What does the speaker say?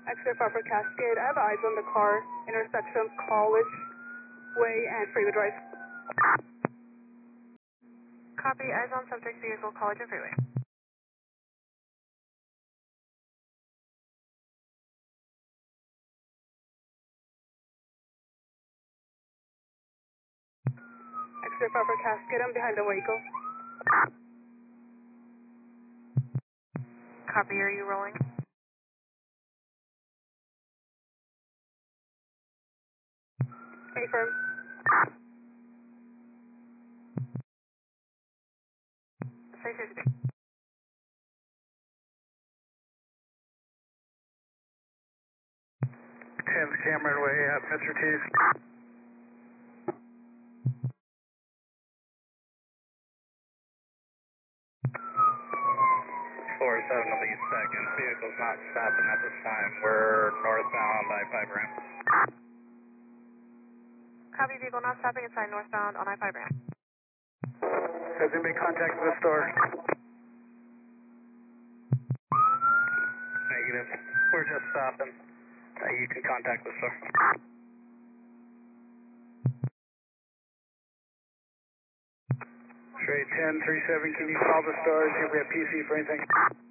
Extra for Cascade. I have eyes on the car, intersection College Way and Freeway Drive. Copy, eyes on subject vehicle, College and Freeway. Extra for Cascade. I'm behind the vehicle. Copy, are you rolling? Affirm. Say 50. 10th Cameron Way at Mr. T's. Seven to lead second. Vehicle's not stopping at this time. We're northbound I-5 ramp. Copy, vehicle not stopping inside northbound on I-5 ramp. Has anybody contacted the store? Negative. We're just stopping. You can contact the store. Trade 1037, can you call the store, see if we have PC for anything?